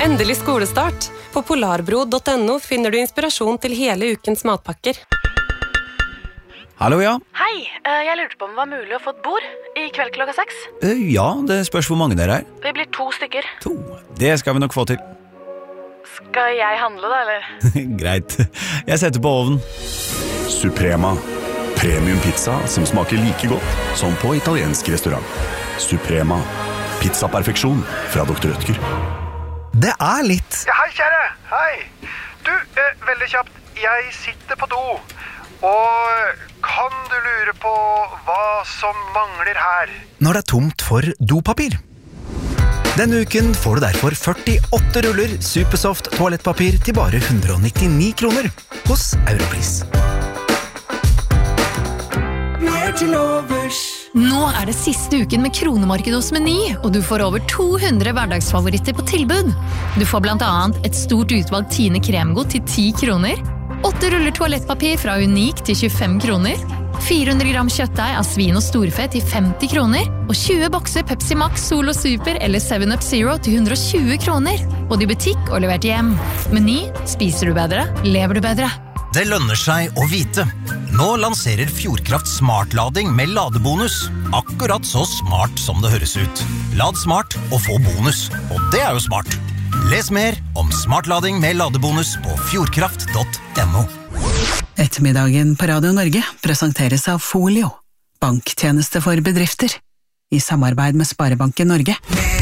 Endelig skolestart. På polarbro.no finner du inspirasjon til hele ukens matpakker. Hallo, ja. Hei, jeg lurte på om det var mulig å få et bord i kveld klokka 6. Ja, det spørs hvor mange dere er. Vi blir 2 stykker. 2. Det skal vi nok få til. Skal jeg handle da, eller? Greit. Jeg setter på ovnen. Suprema. Premium pizza som smaker like godt som på italiensk restaurant. Suprema. Pizzaperfeksjon fra Dr. Rødtger. Det er litt. Ja, hei, kjære. Hei. Du, veldig kjapt. Jeg sitter på do. Og kan du lure på hva som mangler her? Når det er tomt for dopapir. Denne uken får du derfor 48 ruller Supersoft toalettpapir til bare 199 kroner hos Europris. Nå er det siste uken med kronemarked hos Meny, og du får over 200 hverdagsfavoritter på tilbud. Du får blant annet et stort utvalg Tine kremgodt til 10 kroner, 8 ruller toalettpapir fra Unik til 25 kroner, 400 gram kjøttdeig av svin og storfe til 50 kroner, og 20 bokser Pepsi Max, Solo Super eller 7up Zero til 120 kroner. Både i butikk og levert hjem. Meny, spiser du bedre, lever du bedre. Det lønner seg å vite. Nå lanserer Fjordkraft smartlading med ladebonus. Akkurat så smart som det høres ut. Lad smart og få bonus. Og det er jo smart. Les mer om smartlading med ladebonus på fjordkraft.no. Ettermiddagen på Radio Norge presenteres av Folio, banktjeneste for bedrifter, i samarbeid med Sparebanken Norge.